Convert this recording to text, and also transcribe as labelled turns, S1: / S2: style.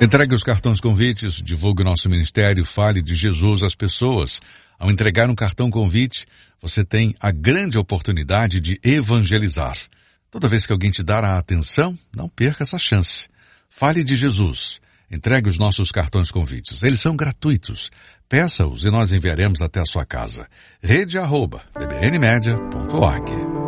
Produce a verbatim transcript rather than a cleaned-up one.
S1: Entregue os cartões convites, divulgue o nosso ministério, fale de Jesus às pessoas. Ao entregar um cartão convite, você tem a grande oportunidade de evangelizar. Toda vez que alguém te dar a atenção, não perca essa chance. Fale de Jesus. Entregue os nossos cartões convites. Eles são gratuitos. Peça-os e nós enviaremos até a sua casa. rede arroba b b n media ponto org.